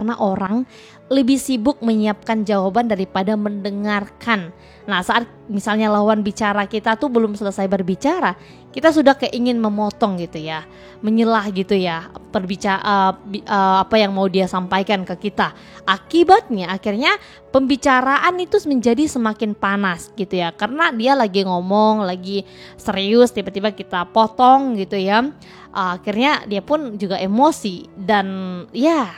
karena orang lebih sibuk menyiapkan jawaban daripada mendengarkan. Nah, saat misalnya lawan bicara kita tuh belum selesai berbicara, kita sudah keingin memotong gitu ya, menyelah gitu ya, apa yang mau dia sampaikan ke kita. Akibatnya akhirnya pembicaraan itu menjadi semakin panas gitu ya, karena dia lagi ngomong, lagi serius, tiba-tiba kita potong gitu ya. Akhirnya dia pun juga emosi dan ya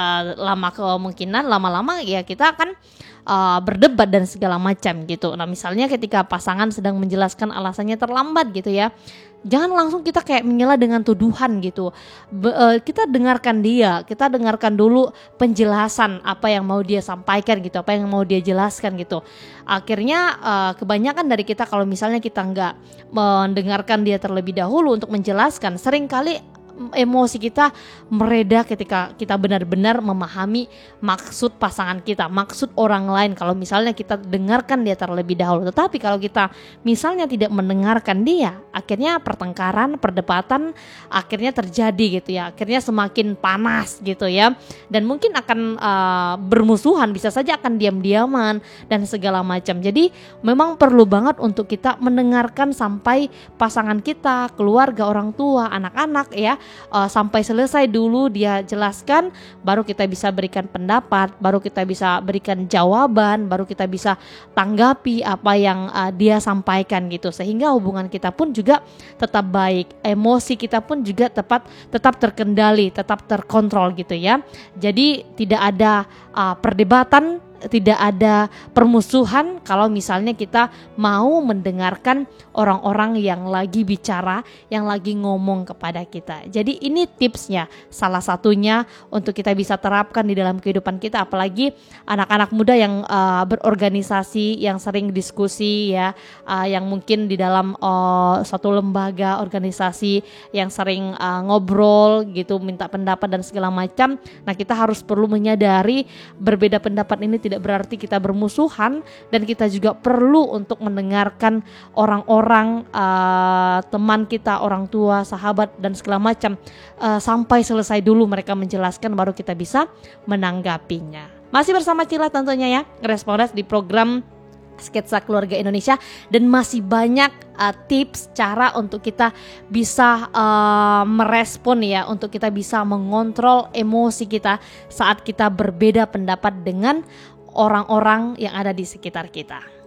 kemungkinan lama-lama ya kita akan berdebat dan segala macam gitu. Nah, misalnya ketika pasangan sedang menjelaskan alasannya terlambat gitu ya, jangan langsung kita kayak menyela dengan tuduhan gitu. Kita dengarkan dia, kita dengarkan dulu penjelasan apa yang mau dia sampaikan gitu, apa yang mau dia jelaskan gitu. Akhirnya kebanyakan dari kita kalau misalnya kita nggak mendengarkan dia terlebih dahulu untuk menjelaskan, seringkali emosi kita mereda ketika kita benar-benar memahami maksud pasangan kita, maksud orang lain. Kalau misalnya kita dengarkan dia terlebih dahulu, tetapi kalau kita misalnya tidak mendengarkan dia, akhirnya pertengkaran, perdebatan akhirnya terjadi gitu ya, akhirnya semakin panas gitu ya, dan mungkin akan bermusuhan, bisa saja akan diam-diaman dan segala macam. Jadi memang perlu banget untuk kita mendengarkan sampai pasangan kita, keluarga, orang tua, anak-anak ya, sampai selesai dulu dia jelaskan, baru kita bisa berikan pendapat, baru kita bisa berikan jawaban, baru kita bisa tanggapi apa yang dia sampaikan gitu, sehingga hubungan kita pun juga tetap baik, emosi kita pun juga tetap terkendali, tetap terkontrol gitu ya. Jadi tidak ada perdebatan, tidak ada permusuhan kalau misalnya kita mau mendengarkan orang-orang yang lagi bicara, yang lagi ngomong kepada kita. Jadi ini tipsnya, salah satunya untuk kita bisa terapkan di dalam kehidupan kita, apalagi anak-anak muda yang berorganisasi, yang sering diskusi ya, yang mungkin di dalam suatu lembaga organisasi yang sering ngobrol gitu, minta pendapat dan segala macam. Nah, kita harus perlu menyadari berbeda pendapat ini tidak berarti kita bermusuhan, dan kita juga perlu untuk mendengarkan orang-orang, teman kita, orang tua, sahabat dan segala macam, sampai selesai dulu mereka menjelaskan, baru kita bisa menanggapinya. Masih bersama Cila tentunya ya, Respondes di program Sketsa Keluarga Indonesia, dan masih banyak tips cara untuk kita bisa merespon ya, untuk kita bisa mengontrol emosi kita saat kita berbeda pendapat dengan orang-orang yang ada di sekitar kita.